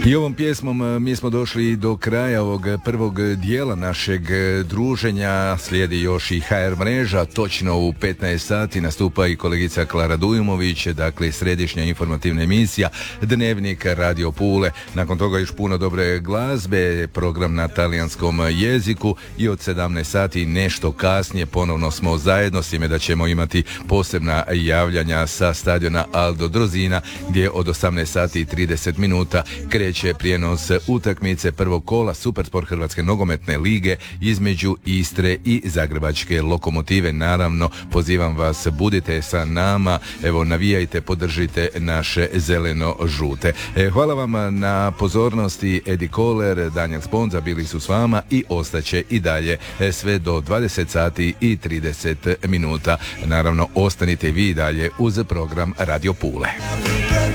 I ovom pjesmom mi smo došli do kraja ovog prvog dijela našeg druženja. Slijedi još i HR mreža. Točno u 15 sati nastupa i kolegica Klara Dujumović, dakle središnja informativna emisija Dnevnik Radio Pule. Nakon toga još puno dobre glazbe, program na talijanskom jeziku i od 17 sati nešto kasnije ponovno smo zajedno, s time da ćemo imati posebna javljanja sa stadiona Aldo Drozina, gdje od 18 sati i 30 minuta kreće prijenos utakmice prvog kola Supersport Hrvatske nogometne lige između Istre i Zagrebačke Lokomotive. Naravno, pozivam vas, budite sa nama, evo navijajte, podržite naše zeleno-žute. Hvala vam na pozornosti. Edi Koler, Daniel Sponza bili su s vama i ostaće i dalje sve do 20 sati i 30 minuta. Naravno, ostanite vi dalje uz program Radio Pule.